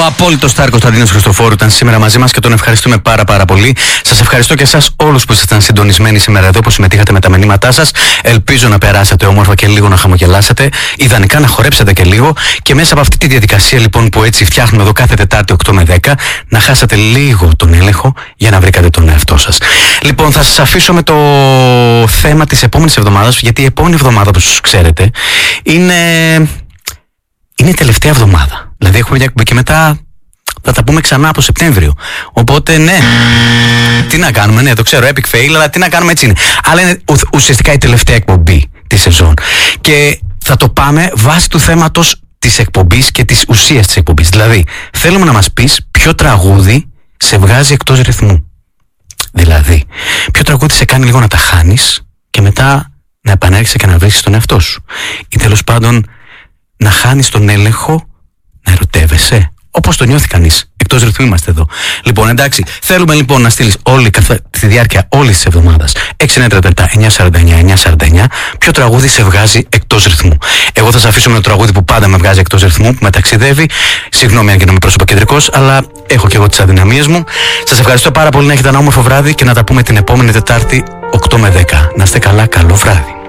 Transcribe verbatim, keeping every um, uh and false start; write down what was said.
Ο απόλυτος Στάρ Κωνσταντίνος Χριστοφόρου ήταν σήμερα μαζί μας και τον ευχαριστούμε πάρα πάρα πολύ. Σας ευχαριστώ και εσάς όλους που ήσασταν συντονισμένοι σήμερα εδώ, που συμμετείχατε με τα μηνύματά σας. Ελπίζω να περάσετε όμορφα και λίγο να χαμογελάσετε. Ιδανικά να χορέψετε και λίγο. Και μέσα από αυτή τη διαδικασία λοιπόν που έτσι φτιάχνουμε εδώ κάθε Τετάρτη οκτώ με δέκα, να χάσατε λίγο τον έλεγχο για να βρήκατε τον εαυτό σας. Λοιπόν, θα σας αφήσω με το θέμα της επόμενης εβδομάδας, γιατί η επόμενη εβδομάδα, όπως ξέρετε, είναι, είναι η τελευταία εβδομάδα. Δηλαδή έχουμε μια εκπομπή και μετά θα τα πούμε ξανά από Σεπτέμβριο. Οπότε ναι, τι να κάνουμε, ναι, το ξέρω, epic fail, αλλά τι να κάνουμε, έτσι είναι. Αλλά είναι ουσιαστικά η τελευταία εκπομπή της σεζόν. Και θα το πάμε βάσει του θέματος της εκπομπής και της ουσίας της εκπομπής. Δηλαδή, θέλουμε να μας πεις ποιο τραγούδι σε βγάζει εκτός ρυθμού. Δηλαδή, ποιο τραγούδι σε κάνει λίγο να τα χάνεις και μετά να επανέρχεσαι και να βρίσκεις τον εαυτό σου. Ή τέλος πάντων να χάνεις τον έλεγχο, να ερωτεύεσαι. Όπως το νιώθει κανείς. Εκτός ρυθμού είμαστε εδώ. Λοιπόν, εντάξει, θέλουμε λοιπόν να στείλεις όλη τη διάρκεια όλης της εβδομάδας έξι εννιά τριάντα επτά εννιά σαράντα εννιά εννιά σαράντα εννιά ποιο τραγούδι σε βγάζει εκτός ρυθμού. Εγώ θα σας αφήσω με το τραγούδι που πάντα με βγάζει εκτός ρυθμού, που με ταξιδεύει. Συγγνώμη αν γίνομαι προσωποκεντρικός, αλλά έχω και εγώ τις αδυναμίες μου. Σας ευχαριστώ πάρα πολύ, να έχετε ένα όμορφο βράδυ και να τα πούμε την επόμενη Τετάρτη οκτώ με δέκα. Να είστε καλά, καλό βράδυ.